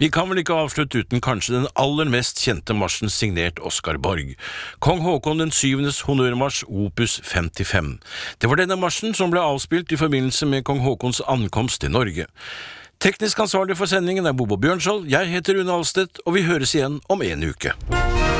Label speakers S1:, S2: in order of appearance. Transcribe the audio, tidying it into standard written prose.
S1: Vi kan vel ikke avslutte uten kanskje den aller mest kjente marsjen signert Oscar Borg. Kong Håkon den 7.s honnørmarsj opus 55. Det var denne marsjen som ble avspilt i forbindelse med kong Håkons ankomst til Norge. Teknisk ansvarlig for sendingen er Bobo Bjørnskjold, jeg heter Rune Alstedt, og vi høres igjen om en uke.